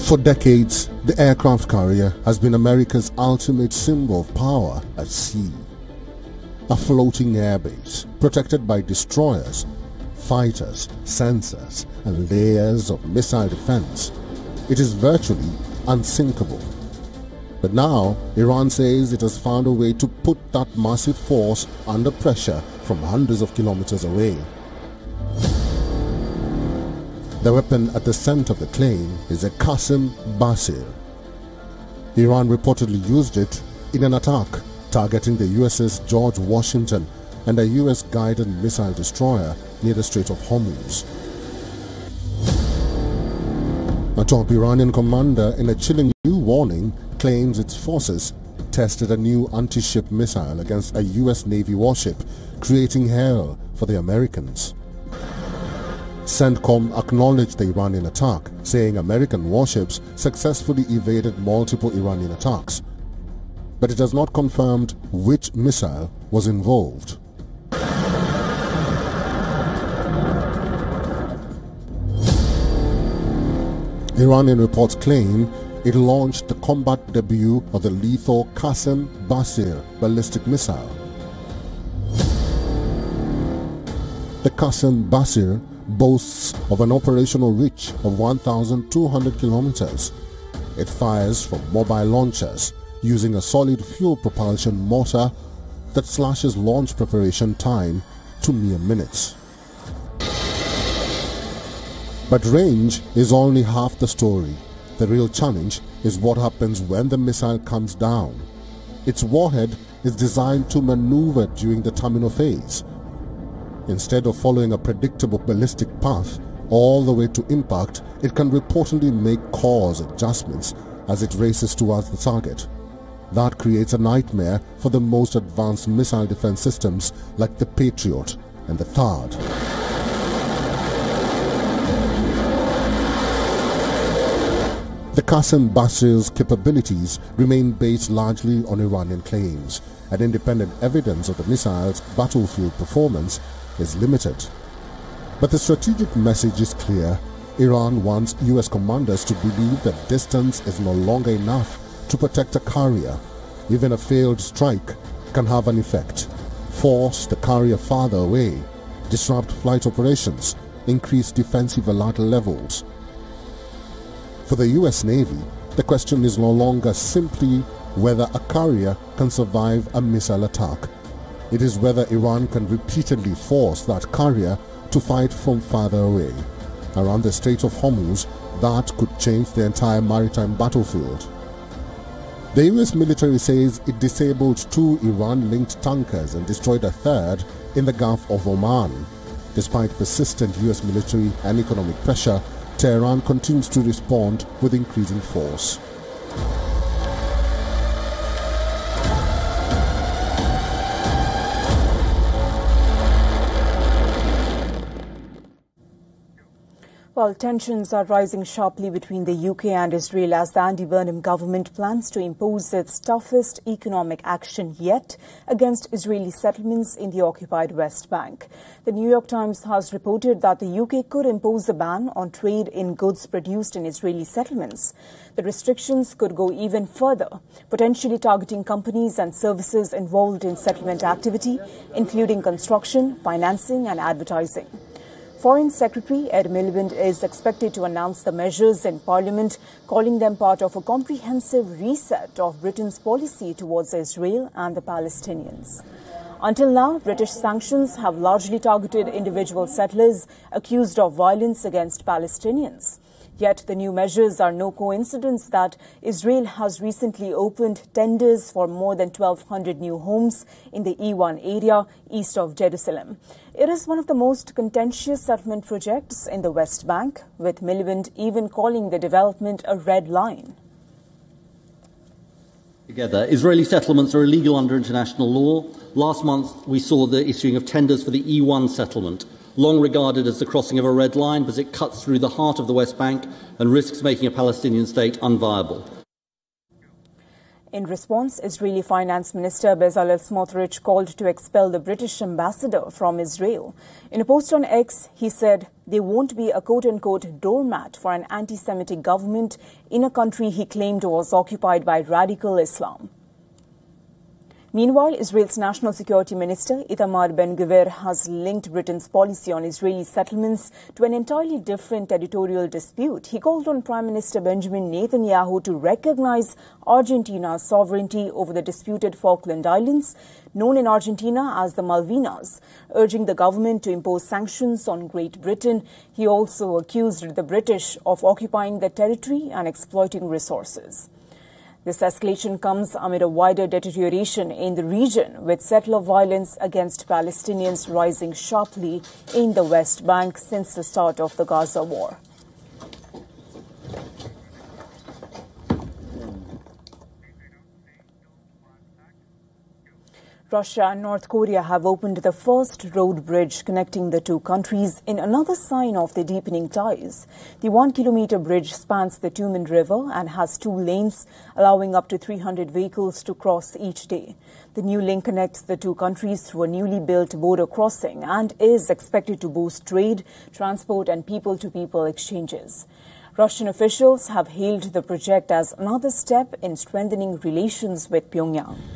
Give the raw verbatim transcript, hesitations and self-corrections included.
For decades, the aircraft carrier has been America's ultimate symbol of power at sea. A floating airbase protected by destroyers, fighters, sensors, and layers of missile defense, it is virtually unsinkable. But now, Iran says it has found a way to put that massive force under pressure from hundreds of kilometers away. The weapon at the center of the claim is a Qasim Basir. Iran reportedly used it in an attack targeting the U S S George Washington and a U S-guided missile destroyer near the Strait of Hormuz. A top Iranian commander, in a chilling new warning, claims its forces tested a new anti-ship missile against a U S Navy warship, creating hell for the Americans. CENTCOM acknowledged the Iranian attack, saying American warships successfully evaded multiple Iranian attacks. But it has not confirmed which missile was involved. Iranian reports claim it launched the combat debut of the lethal Qasim Basir ballistic missile. The Qasim Basir boasts of an operational reach of one thousand two hundred kilometers. It fires from mobile launchers using a solid fuel propulsion motor that slashes launch preparation time to mere minutes. But range is only half the story. The real challenge is what happens when the missile comes down. Its warhead is designed to maneuver during the terminal phase. Instead of following a predictable ballistic path all the way to impact, it can reportedly make course adjustments as it races towards the target. That creates a nightmare for the most advanced missile defense systems like the Patriot and the THAAD. The Qasim Basir's capabilities remain based largely on Iranian claims, and independent evidence of the missile's battlefield performance is limited. But the strategic message is clear. Iran wants U S commanders to believe that distance is no longer enough to protect a carrier. Even a failed strike can have an effect. Force the carrier farther away, disrupt flight operations, increase defensive alert levels. For the U S Navy, the question is no longer simply whether a carrier can survive a missile attack. It is whether Iran can repeatedly force that carrier to fight from farther away. Around the Strait of Hormuz, that could change the entire maritime battlefield. The U S military says it disabled two Iran-linked tankers and destroyed a third in the Gulf of Oman. Despite persistent U S military and economic pressure, Tehran continues to respond with increasing force. Well, tensions are rising sharply between the U K and Israel as the Andy Burnham government plans to impose its toughest economic action yet against Israeli settlements in the occupied West Bank. The New York Times has reported that the U K could impose a ban on trade in goods produced in Israeli settlements. The restrictions could go even further, potentially targeting companies and services involved in settlement activity, including construction, financing, and advertising. Foreign Secretary Ed Miliband is expected to announce the measures in Parliament, calling them part of a comprehensive reset of Britain's policy towards Israel and the Palestinians. Until now, British sanctions have largely targeted individual settlers accused of violence against Palestinians. Yet the new measures are no coincidence that Israel has recently opened tenders for more than twelve hundred new homes in the E one area east of Jerusalem. It is one of the most contentious settlement projects in the West Bank, with Miliband even calling the development a red line. Together, Israeli settlements are illegal under international law. Last month, we saw the issuing of tenders for the E one settlement, long regarded as the crossing of a red line because it cuts through the heart of the West Bank and risks making a Palestinian state unviable. In response, Israeli Finance Minister Bezalel Smotrich called to expel the British ambassador from Israel. In a post on X, he said they won't be a quote-unquote doormat for an anti-Semitic government in a country he claimed was occupied by radical Islam. Meanwhile, Israel's National Security Minister Itamar Ben-Gvir has linked Britain's policy on Israeli settlements to an entirely different territorial dispute. He called on Prime Minister Benjamin Netanyahu to recognize Argentina's sovereignty over the disputed Falkland Islands, known in Argentina as the Malvinas, urging the government to impose sanctions on Great Britain. He also accused the British of occupying the territory and exploiting resources. This escalation comes amid a wider deterioration in the region, with settler violence against Palestinians rising sharply in the West Bank since the start of the Gaza war. Russia and North Korea have opened the first road bridge connecting the two countries in another sign of the deepening ties. The one-kilometer bridge spans the Tumen River and has two lanes, allowing up to three hundred vehicles to cross each day. The new link connects the two countries through a newly built border crossing and is expected to boost trade, transport and people-to-people exchanges. Russian officials have hailed the project as another step in strengthening relations with Pyongyang.